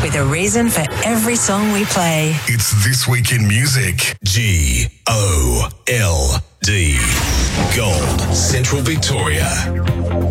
with a reason for every song we play. It's This Week in Music. GOLD. Gold Central Victoria.